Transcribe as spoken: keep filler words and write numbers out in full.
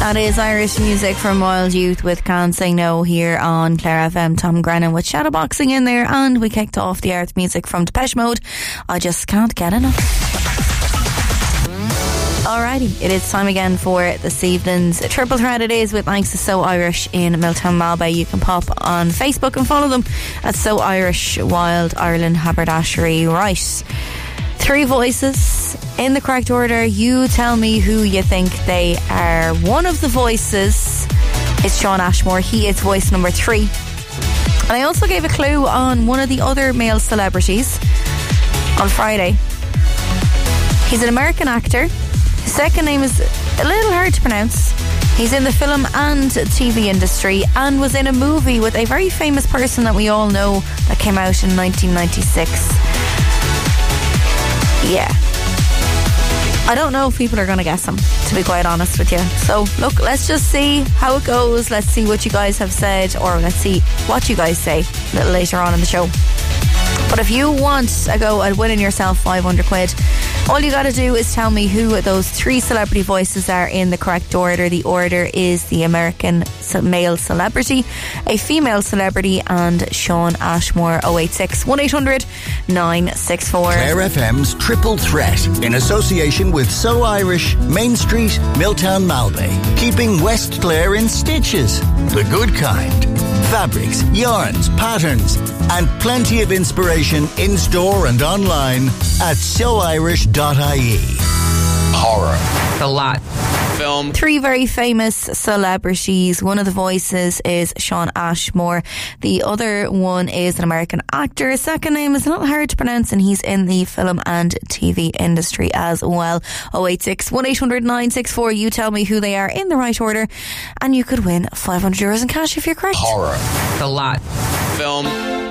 That is Irish music from Wild Youth with Can't Say No here on Clare F M. Tom Grennan with Shadowboxing in there, and we kicked off the earth music from Depeche Mode. I just can't get enough. Alrighty, it is time again for this evening's Triple Threat. It is with thanks to So Irish in Milltown Malbay. You can pop on Facebook and follow them at So Irish Wild Ireland Haberdashery. Right, three voices in the correct order. You tell me who you think they are. One of the voices is Shawn Ashmore. He is voice number three. And I also gave a clue on one of the other male celebrities on Friday. He's an American actor. His second name is a little hard to pronounce. He's in the film and T V industry and was in a movie with a very famous person that we all know that came out in nineteen ninety-six. Yeah. I don't know if people are going to guess him, to be quite honest with you. So, look, let's just see how it goes. Let's see what you guys have said, or let's see what you guys say a little later on in the show. But if you want a go at winning yourself five hundred quid, all you got to do is tell me who those three celebrity voices are in the correct order. The order is the American male celebrity, a female celebrity, and Shawn Ashmore. oh eight six, one eight hundred, nine six four. Clare F M's Triple Threat in association with So Irish, Main Street, Milltown Malbay, keeping West Clare in stitches, the good kind. Fabrics, yarns, patterns, and plenty of inspiration in store and online at so irish dot I E. Horror. A lot. Film. Three very famous celebrities. One of the voices is Shawn Ashmore. The other one is an American actor. His second name is a little hard to pronounce, and he's in the film and T V industry as well. oh eight six, one eight hundred, nine six four. You tell me who they are in the right order, and you could win five hundred euros in cash if you're correct. Horror. A lot. Film.